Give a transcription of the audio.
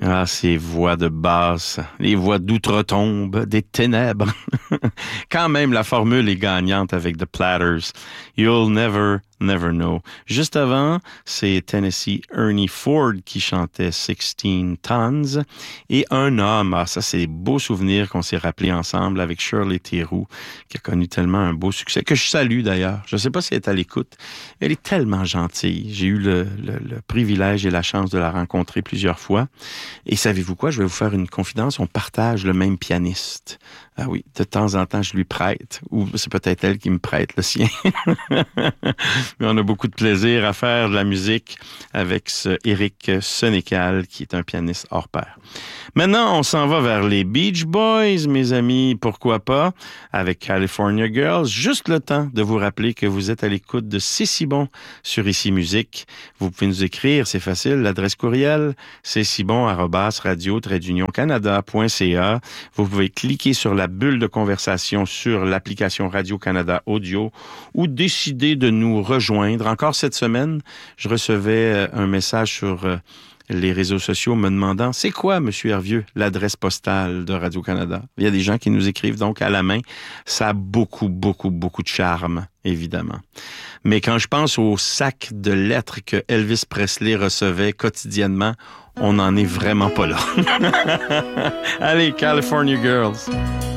Ah, ces voix de basse, les voix d'outre-tombe, des ténèbres. Quand même, la formule est gagnante avec The Platters. You'll never, never know. Juste avant, c'est Tennessee Ernie Ford qui chantait 16 Tons. Et Un homme, ah, ça c'est des beaux souvenirs qu'on s'est rappelés ensemble avec Shirley Theroux, qui a connu tellement un beau succès, que je salue d'ailleurs. Je ne sais pas si elle est à l'écoute. Elle est tellement gentille. J'ai eu le privilège et la chance de la rencontrer plusieurs fois. Et savez-vous quoi? Je vais vous faire une confidence. On partage le même pianiste. Ah oui, de temps en temps, je lui prête. Ou c'est peut-être elle qui me prête le sien. Mais on a beaucoup de plaisir à faire de la musique avec ce Eric Senécal, qui est un pianiste hors pair. Maintenant, on s'en va vers les Beach Boys, mes amis. Pourquoi pas? Avec California Girls. Juste le temps de vous rappeler que vous êtes à l'écoute de C'est si bon sur Ici Musique. Vous pouvez nous écrire, c'est facile. L'adresse courriel, c'est si bon@radio-canada.ca. Vous pouvez cliquer sur la bulle de conversation sur l'application Radio-Canada Audio ou décider de nous rejoindre. Encore cette semaine, je recevais un message sur les réseaux sociaux me demandant « C'est quoi, Monsieur Hervieux, l'adresse postale de Radio-Canada? » Il y a des gens qui nous écrivent donc à la main. Ça a beaucoup, beaucoup, beaucoup de charme, évidemment. Mais quand je pense au sac de lettres que Elvis Presley recevait quotidiennement, on n'en est vraiment pas là. Allez, California Girls.